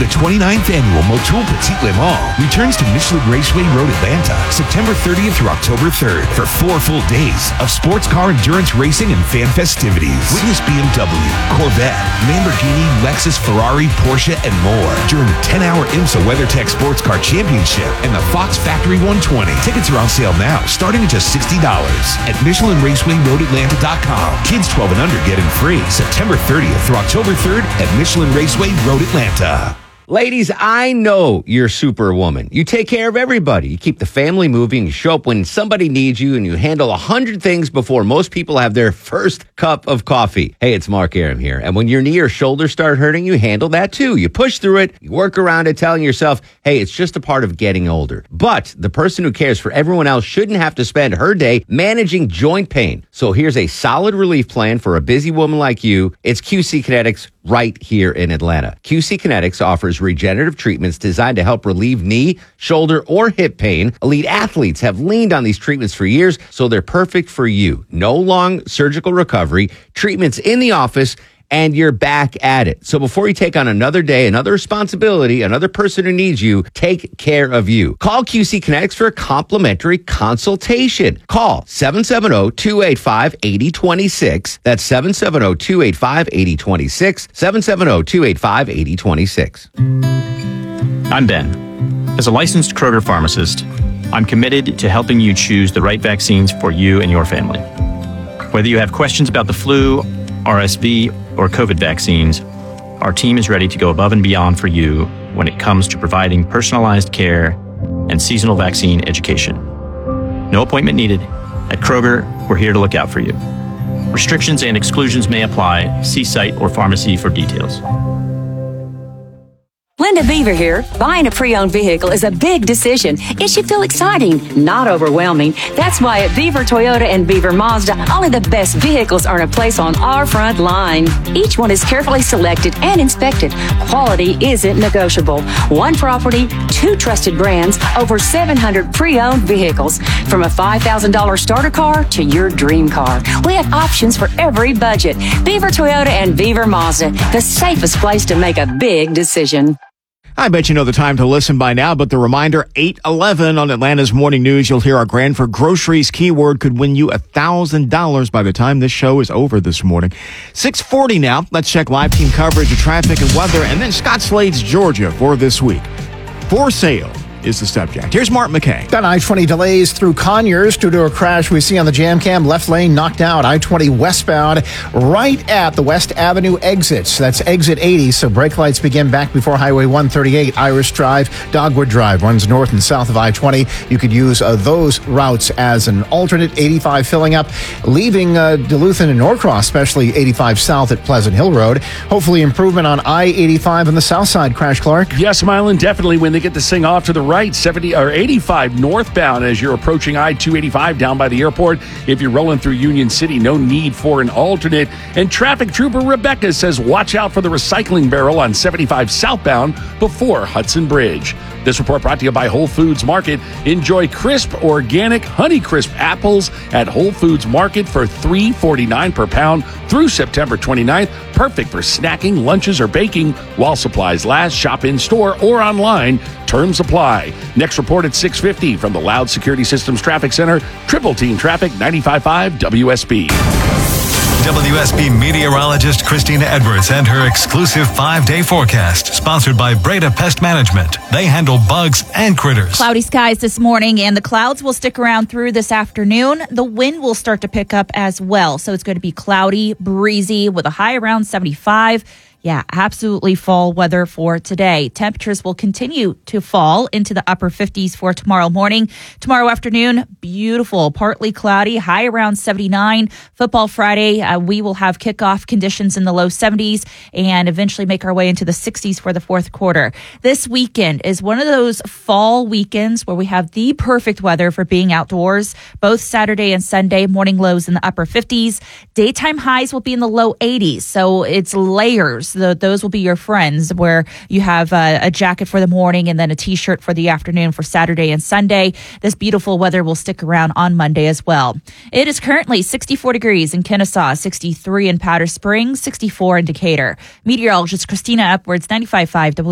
The 29th Annual Motul Petit Le Mans returns to Michelin Raceway Road, Atlanta, September 30th through October 3rd for 4 full days of sports car endurance racing and fan festivities. Witness BMW, Corvette, Lamborghini, Lexus, Ferrari, Porsche, and more during the 10-hour IMSA WeatherTech Sports Car Championship and the Fox Factory 120. Tickets are on sale now, starting at just $60 at MichelinRacewayRoadAtlanta.com. Kids 12 and under get in free September 30th through October 3rd at Michelin Raceway Road, Atlanta. Ladies, I know you're Superwoman. You take care of everybody. You keep the family moving. You show up when somebody needs you, and you handle 100 things before most people have their first cup of coffee. Hey, it's Mark Aram here. And when your knee or shoulder start hurting, you handle that too. You push through it. You work around it, telling yourself, hey, it's just a part of getting older. But the person who cares for everyone else shouldn't have to spend her day managing joint pain. So here's a solid relief plan for a busy woman like you. It's QC Kinetics right here in Atlanta. QC Kinetics offers regenerative treatments designed to help relieve knee, shoulder, or hip pain. Elite athletes have leaned on these treatments for years, so they're perfect for you. No long surgical recovery, treatments in the office, and you're back at it. So before you take on another day, another responsibility, another person who needs you, take care of you. Call QC Kinetics for a complimentary consultation. Call 770-285-8026. That's 770-285-8026. 770-285-8026. I'm Ben. As a licensed Kroger pharmacist, I'm committed to helping you choose the right vaccines for you and your family. Whether you have questions about the flu, RSV, or COVID vaccines, our team is ready to go above and beyond for you when it comes to providing personalized care and seasonal vaccine education. No appointment needed. At Kroger, we're here to look out for you. Restrictions and exclusions may apply. See site or pharmacy for details. Linda Beaver here. Buying a pre-owned vehicle is a big decision. It should feel exciting, not overwhelming. That's why at Beaver Toyota and Beaver Mazda, only the best vehicles earn a place on our front line. Each one is carefully selected and inspected. Quality isn't negotiable. One property, 2 trusted brands, over 700 pre-owned vehicles. From a $5,000 starter car to your dream car. We have options for every budget. Beaver Toyota and Beaver Mazda, the safest place to make a big decision. I bet you know the time to listen by now, but the reminder, 8:11 on Atlanta's Morning News. You'll hear our Grand for Groceries keyword could win you $1,000 by the time this show is over this morning. 6:40 now. Let's check live team coverage of traffic and weather, and then Scott Slade's Georgia for this week. For sale is the subject. Here's Mark McKay. Got I-20 delays through Conyers due to a crash we see on the jam cam. Left lane knocked out. I-20 westbound right at the West Avenue exits. That's exit 80, so brake lights begin back before Highway 138. Irish Drive, Dogwood Drive runs north and south of I-20. You could use those routes as an alternate. 85 filling up, leaving Duluth and Norcross, especially 85 south at Pleasant Hill Road. Hopefully improvement on I-85 on the south side. Crash, Clark? Yes, Mylan, definitely when they get this thing off to the right, 70 or 85 northbound as you're approaching I-285 down by the airport. If you're rolling through Union City, no need for an alternate. And traffic trooper Rebecca says watch out for the recycling barrel on 75 southbound before Hudson Bridge. This report brought to you by Whole Foods Market. Enjoy crisp, organic Honeycrisp apples at Whole Foods Market for $3.49 per pound through September 29th. Perfect for snacking, lunches, or baking while supplies last. Shop in store or online. Terms apply. Next report at 6:50 from the Loud Security Systems Traffic Center. Triple Team Traffic 95.5 WSB. WSB meteorologist Christina Edwards and her exclusive 5-day forecast, sponsored by Breda Pest Management. They handle bugs and critters. Cloudy skies this morning, and the clouds will stick around through this afternoon. The wind will start to pick up as well, so it's going to be cloudy, breezy, with a high around 75. Yeah, absolutely fall weather for today. Temperatures will continue to fall into the upper 50s for tomorrow morning. Tomorrow afternoon, beautiful, partly cloudy, high around 79. Football Friday, we will have kickoff conditions in the low 70s and eventually make our way into the 60s for the fourth quarter. This weekend is one of those fall weekends where we have the perfect weather for being outdoors. Both Saturday and Sunday, morning lows in the upper 50s. Daytime highs will be in the low 80s, so it's layers. Those will be your friends, where you have a jacket for the morning and then a T-shirt for the afternoon for Saturday and Sunday. This beautiful weather will stick around on Monday as well. It is currently 64 degrees in Kennesaw, 63 in Powder Springs, 64 in Decatur. Meteorologist Christina Edwards, 95.5